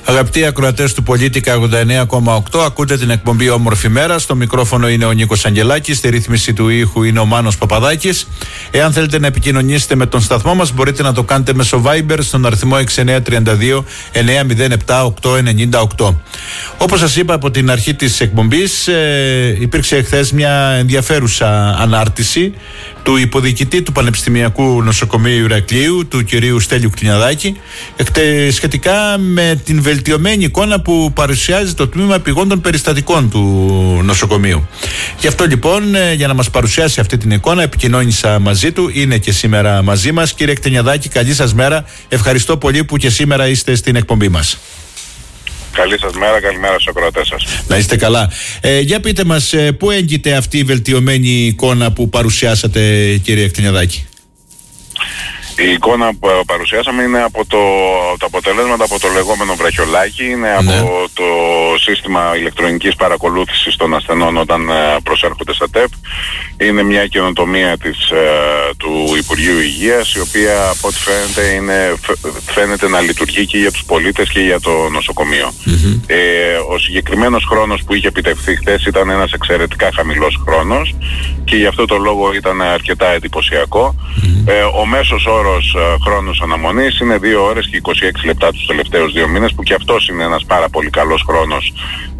Αγαπητοί ακροατές του Πολίτικα 89,8, ακούτε την εκπομπή Όμορφη Μέρα. Στο μικρόφωνο είναι ο Νίκος Αγγελάκης, στη ρύθμιση του ήχου είναι ο Μάνος Παπαδάκης. Εάν θέλετε να επικοινωνήσετε με τον σταθμό μας, μπορείτε να το κάνετε μέσω Viber στον αριθμό 6932 907 898. Όπως σας είπα από την αρχή της εκπομπής, υπήρξε εχθές μια ενδιαφέρουσα ανάρτηση του υποδιοικητή του Πανεπιστημιακού Νοσοκομείου Ηρακλείου, του κυρίου Στέλιου Κτηνιαδάκη, σχετικά με την βελτιωμένη εικόνα που παρουσιάζει το τμήμα επιγόντων περιστατικών του νοσοκομείου. Γι' αυτό λοιπόν, για να μας παρουσιάσει αυτή την εικόνα, επικοινώνησα μαζί του. Είναι και σήμερα μαζί μας. Κύριε Κτηνιαδάκη, καλή σας μέρα. Ευχαριστώ πολύ που και σήμερα είστε στην εκπομπή μας. Καλή σας μέρα, καλημέρα στους ακροατές σας. Να είστε καλά. Για πείτε μας, πού έγκυται αυτή η βελτιωμένη εικόνα που παρουσιάσατε, κύριε Κτηνιαδάκη? Η εικόνα που παρουσιάσαμε είναι από τα αποτελέσματα από το λεγόμενο βραχιολάκι, είναι από το σύστημα ηλεκτρονικής παρακολούθησης των ασθενών όταν προσέρχονται στα ΤΕΠ. Είναι μια καινοτομία του Υπουργείου Υγείας, η οποία από ό,τι φαίνεται να λειτουργεί και για τους πολίτες και για το νοσοκομείο. Ο συγκεκριμένος χρόνος που είχε επιτευχθεί χθες ήταν ένας εξαιρετικά χαμηλός χρόνος και γι' αυτό το λόγο ήταν αρκετά εντυπωσιακό. Ο μέσος όρος χρόνος αναμονής είναι 2 ώρες και 26 λεπτά τους τελευταίους 2 μήνες, που και αυτός είναι ένας πάρα πολύ καλός χρόνος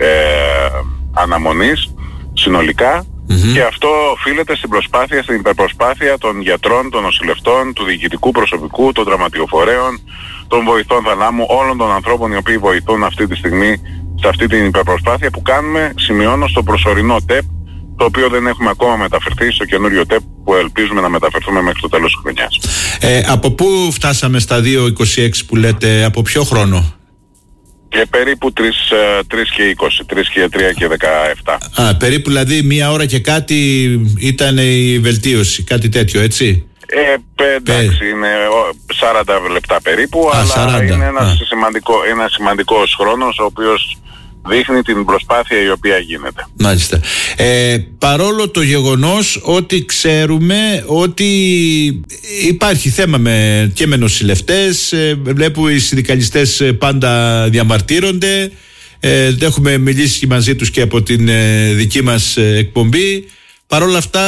αναμονής συνολικά. Και αυτό οφείλεται στην υπερπροσπάθεια των γιατρών, των νοσηλευτών, του διοικητικού προσωπικού, των δραματιοφορέων, των βοηθών θαλάμου, όλων των ανθρώπων οι οποίοι βοηθούν αυτή τη στιγμή σε αυτή την υπερπροσπάθεια που κάνουμε, σημειώνω, στο προσωρινό ΤΕΠ, το οποίο δεν έχουμε ακόμα μεταφερθεί στο καινούριο ΤΕΠ που ελπίζουμε να μεταφερθούμε μέχρι το τέλος της χρονιάς. Από πού φτάσαμε στα 2.26 που λέτε, από ποιο χρόνο? Και περίπου 3 και 20, 3 και 3 και 17. Περίπου δηλαδή 1 ώρα και κάτι ήταν η βελτίωση, κάτι τέτοιο, έτσι? Εντάξει, είναι 40 λεπτά περίπου, αλλά 40. Είναι ένας σημαντικός χρόνος, ο οποίος δείχνει την προσπάθεια η οποία γίνεται. Μάλιστα. Παρόλο το γεγονός ότι ξέρουμε ότι υπάρχει θέμα και με νοσηλευτές, βλέπω οι συνδικαλιστές πάντα διαμαρτύρονται, έχουμε μιλήσει και μαζί τους και από την δική μας εκπομπή. Παρόλα αυτά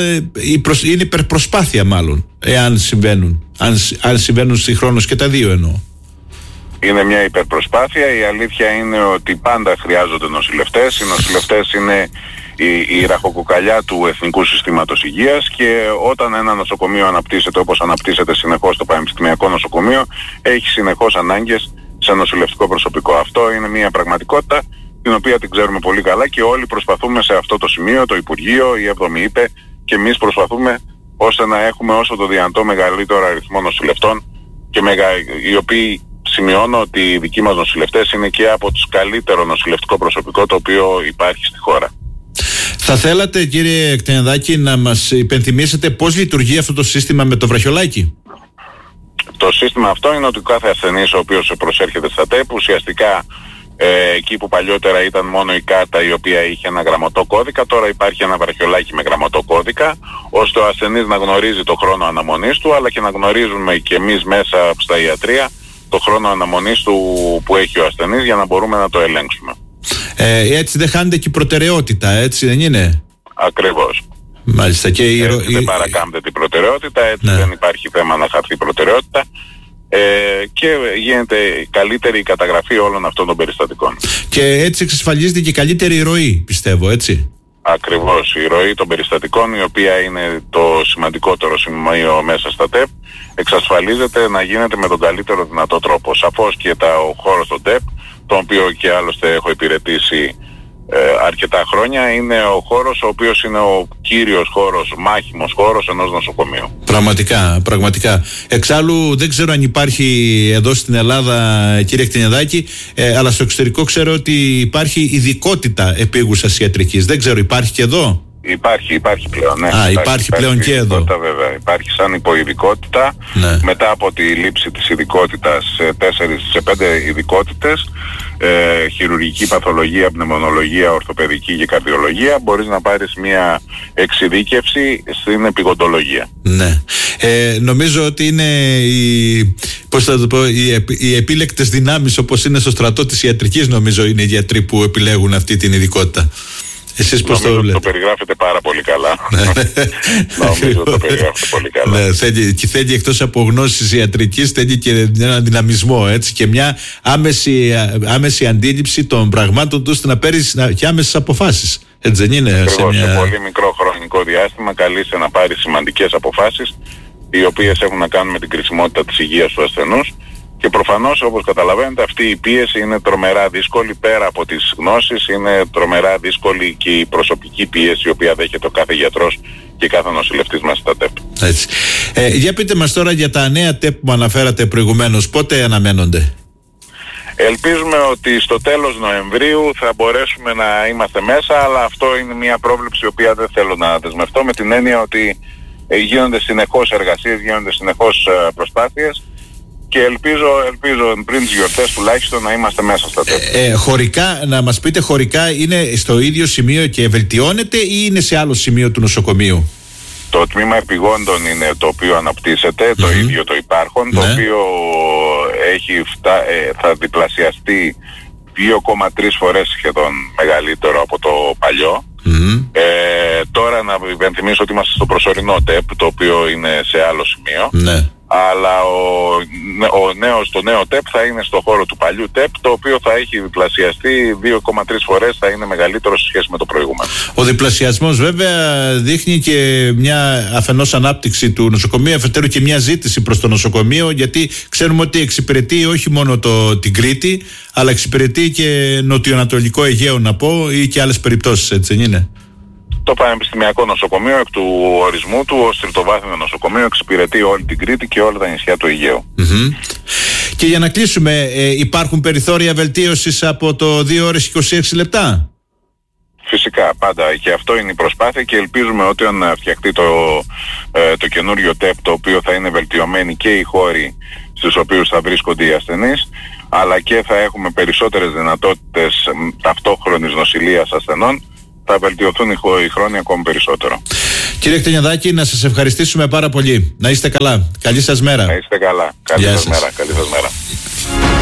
είναι υπερπροσπάθεια μάλλον, εάν συμβαίνουν, αν συμβαίνουν συγχρόνως και τα δύο εννοώ. Είναι μια υπερπροσπάθεια. Η αλήθεια είναι ότι πάντα χρειάζονται νοσηλευτές. Οι νοσηλευτές είναι η ραχοκοκαλιά του Εθνικού Συστήματος Υγείας, και όταν ένα νοσοκομείο αναπτύσσεται όπως αναπτύσσεται συνεχώς το Πανεπιστημιακό Νοσοκομείο, έχει συνεχώς ανάγκες σε νοσηλευτικό προσωπικό. Αυτό είναι μια πραγματικότητα την οποία την ξέρουμε πολύ καλά και όλοι προσπαθούμε σε αυτό το σημείο, το Υπουργείο, η 7η ΥΠΕ και εμείς προσπαθούμε ώστε να έχουμε όσο το δυνατό μεγαλύτερο αριθμό νοσηλευτών, και οι οποίοι, σημειώνω ότι οι δικοί μας νοσηλευτές είναι και από τους καλύτερο νοσηλευτικό προσωπικό το οποίο υπάρχει στη χώρα. Θα θέλατε, κύριε Κτηνιαδάκη, να μας υπενθυμίσετε πώς λειτουργεί αυτό το σύστημα με το βραχιολάκι? Το σύστημα αυτό είναι ότι κάθε ασθενής ο οποίος προσέρχεται στα ΤΕΠ, ουσιαστικά εκεί που παλιότερα ήταν μόνο η κάρτα η οποία είχε ένα γραμματό κώδικα, τώρα υπάρχει ένα βραχιολάκι με γραμματό κώδικα, ώστε ο ασθενής να γνωρίζει το χρόνο αναμονής του, αλλά και να γνωρίζουμε και εμείς μέσα στα ιατρεία το χρόνο αναμονής του που έχει ο ασθενής, για να μπορούμε να το ελέγξουμε. Έτσι δεν χάνεται και η προτεραιότητα, έτσι δεν είναι? Ακριβώς. Μάλιστα. Και δεν παρακάμπτεται την προτεραιότητα, έτσι δεν υπάρχει θέμα να χαθεί η προτεραιότητα, και γίνεται καλύτερη η καταγραφή όλων αυτών των περιστατικών. Και έτσι εξασφαλίζεται και καλύτερη ροή, πιστεύω, έτσι? Ακριβώς, η ροή των περιστατικών, η οποία είναι το σημαντικότερο σημείο μέσα στα ΤΕΠ, εξασφαλίζεται να γίνεται με τον καλύτερο δυνατό τρόπο. Σαφώς και ο χώρος των ΤΕΠ, τον οποίο και άλλωστε έχω υπηρετήσει αρκετά χρόνια, είναι ο χώρος ο οποίος είναι ο κύριος χώρος, μάχημος χώρος ενός νοσοκομείου. Πραγματικά. Εξάλλου δεν ξέρω αν υπάρχει εδώ στην Ελλάδα, κύριε Κτηνιαδάκη, αλλά στο εξωτερικό ξέρω ότι υπάρχει ειδικότητα επίγουσας ιατρικής. Δεν ξέρω, υπάρχει και εδώ? Υπάρχει πλέον, ναι. Υπάρχει πλέον και εδώ. Βέβαια. Υπάρχει σαν υποειδικότητα, ναι. Μετά από τη λήψη της ειδικότητας σε 5 ειδικότητες, χειρουργική, παθολογία, πνευμονολογία, ορθοπαιδική και καρδιολογία, μπορείς να πάρεις μια εξειδίκευση στην επιγοντολογία. Ναι. Νομίζω ότι είναι οι επίλεκτες δυνάμεις, όπως είναι στο στρατό της ιατρικής, νομίζω είναι οι γιατροί που επιλέγουν αυτή την ειδικότητα. Εσείς πώς το βλέπετε? Το περιγράφετε πάρα πολύ καλά. Νομίζω το περιγράφετε πολύ καλά. Ναι, θέλει εκτός από γνώσεις ιατρικής, θέλει και έναν δυναμισμό, έτσι, και μια άμεση αντίληψη των πραγμάτων του, ώστε να παίρνεις και άμεσες αποφάσεις. Έτσι δεν είναι? Σε πολύ μικρό χρονικό διάστημα καλείσαι να πάρεις σημαντικές αποφάσεις, οι οποίες έχουν να κάνουν με την κρισιμότητα της υγείας του ασθενούς. Και προφανώς, όπως καταλαβαίνετε, αυτή η πίεση είναι τρομερά δύσκολη. Πέρα από τις γνώσεις, είναι τρομερά δύσκολη και η προσωπική πίεση, η οποία δέχεται ο κάθε γιατρός και κάθε νοσηλευτής μέσα στα ΤΕΠ. Έτσι. Για πείτε μας τώρα για τα νέα ΤΕΠ που αναφέρατε προηγουμένως. Πότε αναμένονται? Ελπίζουμε ότι στο τέλος Νοεμβρίου θα μπορέσουμε να είμαστε μέσα, αλλά αυτό είναι μια πρόβλεψη η οποία δεν θέλω να δεσμευτώ, με την έννοια ότι γίνονται συνεχώς εργασίες, γίνονται συνεχώς προσπάθειες. Και ελπίζω πριν τις γιορτές τουλάχιστον να είμαστε μέσα στα ΤΕΠ. Χωρικά, να μας πείτε, χωρικά είναι στο ίδιο σημείο και βελτιώνεται ή είναι σε άλλο σημείο του νοσοκομείου? Το τμήμα επιγόντων είναι το οποίο αναπτύσσεται, το ίδιο το υπάρχον, το οποίο θα διπλασιαστεί 2,3 φορές σχεδόν μεγαλύτερο από το παλιό. Τώρα να υπενθυμίσω ότι είμαστε στο προσωρινό ΤΕΠ, το οποίο είναι σε άλλο σημείο. Ναι. Αλλά το νέο ΤΕΠ θα είναι στο χώρο του παλιού ΤΕΠ, το οποίο θα έχει διπλασιαστεί 2,3 φορές, θα είναι μεγαλύτερο σε σχέση με το προηγούμενο. Ο διπλασιασμός βέβαια δείχνει και μια αφενός ανάπτυξη του νοσοκομείου, αφετέρου και μια ζήτηση προς το νοσοκομείο, γιατί ξέρουμε ότι εξυπηρετεί όχι μόνο την Κρήτη, αλλά εξυπηρετεί και νοτιοανατολικό Αιγαίο, να πω, ή και άλλες περιπτώσεις, έτσι δεν είναι? Το Πανεπιστημιακό Νοσοκομείο, εκ του ορισμού του ως τριτοβάθμιο νοσοκομείο, εξυπηρετεί όλη την Κρήτη και όλα τα νησιά του Αιγαίου. Και για να κλείσουμε, υπάρχουν περιθώρια βελτίωσης από το 2 ώρες 26 λεπτά? Φυσικά, πάντα, και αυτό είναι η προσπάθεια, και ελπίζουμε ότι όταν φτιαχτεί το καινούριο ΤΕΠ, το οποίο θα είναι βελτιωμένοι και οι χώροι στους οποίους θα βρίσκονται οι ασθενείς, αλλά και θα έχουμε περισσότερες δυνατότητες ταυτόχρονης νοσηλείας ασθενών, θα βελτιωθούν οι χρόνοι ακόμη περισσότερο. Κύριε Κτηνιαδάκη, να σας ευχαριστήσουμε πάρα πολύ. Να είστε καλά. Καλή σας μέρα. Να είστε καλά. Καλή σας μέρα.